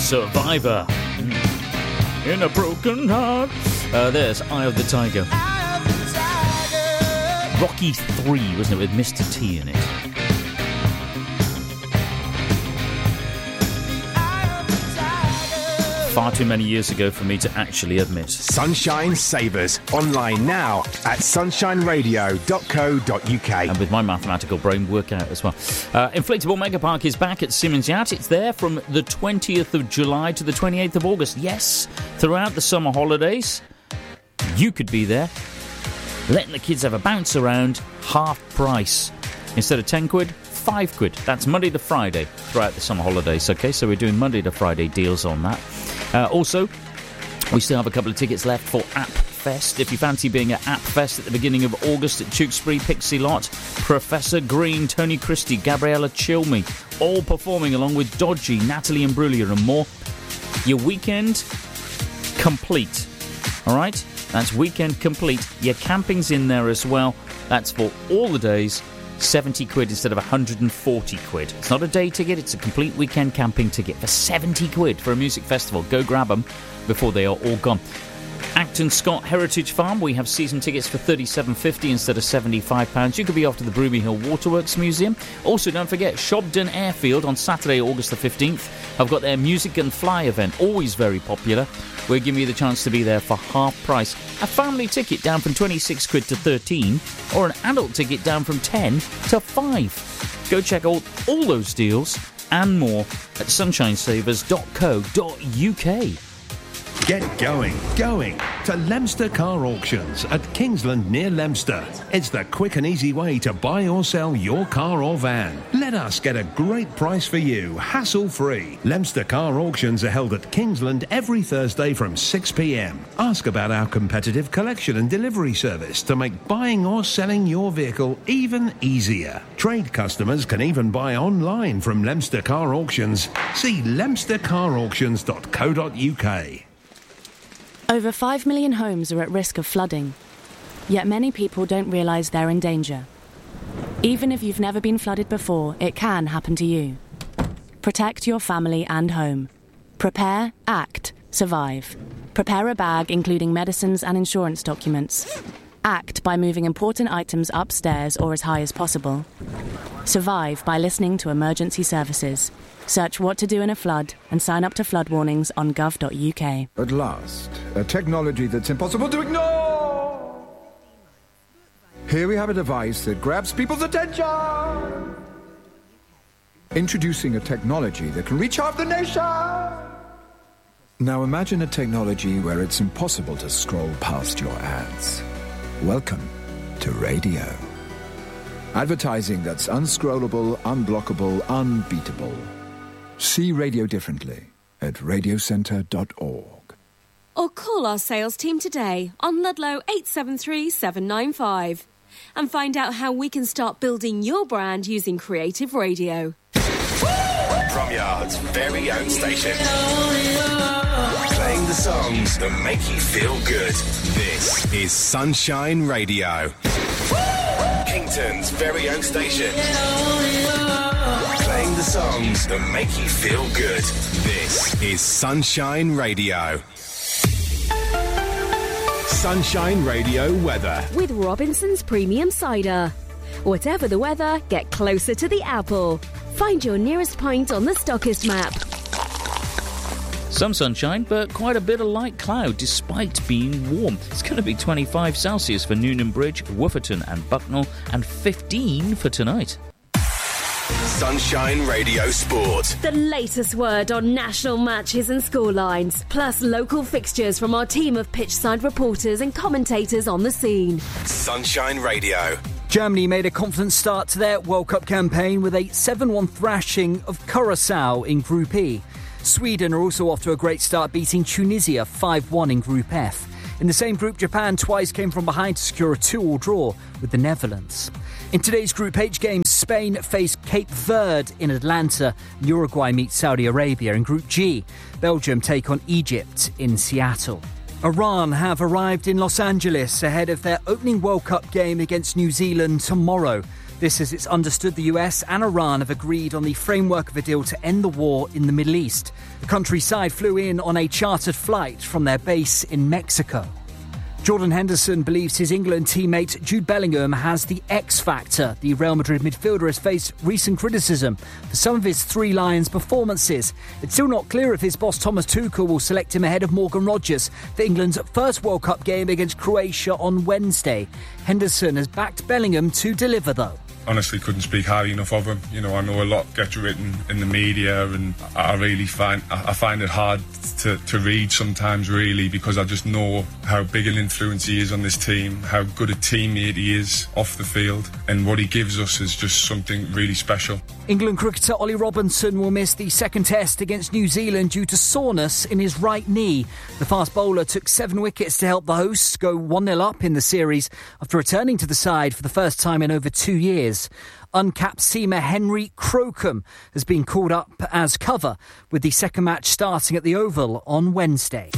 Survivor. In a broken heart. There's Eye of the Tiger. Rocky 3, wasn't it, with Mr. T in it? Far too many years ago for me to actually admit. Sunshine Savers, online now at sunshineradio.co.uk. And with my mathematical brain, work out as well. Inflatable Mega Park is back at Siemens Yacht. It's there from the 20th of July to the 28th of August. Yes, throughout the summer holidays, you could be there, letting the kids have a bounce around, half price. Instead of 10 quid, 5 quid. That's Monday to Friday throughout the summer holidays, okay? So we're doing Monday to Friday deals on that. Also, we still have a couple of tickets left for App Fest. If you fancy being at App Fest at the beginning of August at Tewkesbury, Pixie Lot, Professor Green, Tony Christie, Gabriella Chilmy, all performing along with Dodgy, Natalie Imbruglia and more. Your weekend complete. All right? That's weekend complete. Your camping's in there as well. That's for all the days. 70 quid instead of 140 quid. It's not a day ticket, it's a complete weekend camping ticket for 70 quid for a music festival. Go grab them before they are all gone. Acton Scott Heritage Farm, we have season tickets for £37.50 instead of £75. You could be off to the Broomy Hill Waterworks Museum. Also, don't forget, Shobden Airfield on Saturday, August the 15th. I've got their Music and Fly event, always very popular. We're giving you the chance to be there for half price. A family ticket down from 26 quid to 13, or an adult ticket down from 10 to 5. Go check out all those deals and more at sunshinesavers.co.uk. Get going to Leominster Car Auctions at Kingsland near Leominster. It's the quick and easy way to buy or sell your car or van. Let us get a great price for you, hassle-free. Leominster Car Auctions are held at Kingsland every Thursday from 6 p.m. Ask about our competitive collection and delivery service to make buying or selling your vehicle even easier. Trade customers can even buy online from Leominster Car Auctions. See leominstercarauctions.co.uk. Over 5 million homes are at risk of flooding, yet many people don't realise they're in danger. Even if you've never been flooded before, it can happen to you. Protect your family and home. Prepare, act, survive. Prepare a bag including medicines and insurance documents. Act by moving important items upstairs or as high as possible. Survive by listening to emergency services. Search what to do in a flood and sign up to flood warnings on gov.uk. At last, a technology that's impossible to ignore. Here we have a device that grabs people's attention. Introducing a technology that can reach half the nation. Now imagine a technology where it's impossible to scroll past your ads. Welcome to radio. Advertising that's unscrollable, unblockable, unbeatable. See radio differently at radiocentre.org. Or call our sales team today on Ludlow 873 795 and find out how we can start building your brand using creative radio. Bromyard's very own station. Playing the songs that make you feel good. This is Sunshine Radio. Kington's very own station. Playing the songs that make you feel good. This is Sunshine Radio. Sunshine Radio weather. With Robinson's Premium Cider. Whatever the weather, get closer to the apple. Find your nearest pint on the Stockist map. Some sunshine, but quite a bit of light cloud despite being warm. It's going to be 25 Celsius for Newnham Bridge, Wooferton and Bucknell, and 15 for tonight. Sunshine Radio Sport. The latest word on national matches and scorelines, plus local fixtures from our team of pitchside reporters and commentators on the scene. Sunshine Radio. Germany made a confident start to their World Cup campaign with a 7-1 thrashing of Curaçao in Group E. Sweden are also off to a great start, beating Tunisia 5-1 in Group F. In the same group, Japan twice came from behind to secure a 2-2 draw with the Netherlands. In today's Group H games, Spain face Cape Verde in Atlanta. Uruguay meet Saudi Arabia. In Group G, Belgium take on Egypt in Seattle. Iran have arrived in Los Angeles ahead of their opening World Cup game against New Zealand tomorrow. This as it's understood the US and Iran have agreed on the framework of a deal to end the war in the Middle East. The country's side flew in on a chartered flight from their base in Mexico. Jordan Henderson believes his England teammate Jude Bellingham has the X factor. The Real Madrid midfielder has faced recent criticism for some of his Three Lions performances. It's still not clear if his boss Thomas Tuchel will select him ahead of Morgan Rogers for England's first World Cup game against Croatia on Wednesday. Henderson has backed Bellingham to deliver, though. Honestly, couldn't speak highly enough of him. You know, I know a lot gets written in the media, and I really find it hard to read sometimes, really, because I just know how big an influence he is on this team, how good a teammate he is off the field, and what he gives us is just something really special. England cricketer Ollie Robinson will miss the second test against New Zealand due to soreness in his right knee. The fast bowler took 7 wickets to help the hosts go 1-0 up in the series after returning to the side for the first time in over 2 years. Uncapped seamer Henry Crocombe has been called up as cover, with the second match starting at the Oval on Wednesday.